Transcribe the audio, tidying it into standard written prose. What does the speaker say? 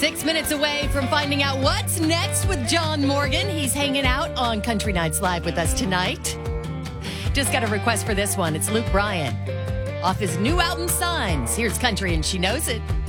6 minutes away from finding out what's next with John Morgan. He's hanging out on Country Nights Live with us tonight. Just got a request for this one. It's Luke Bryan off his new album, Signs. Here's Country and She Knows It.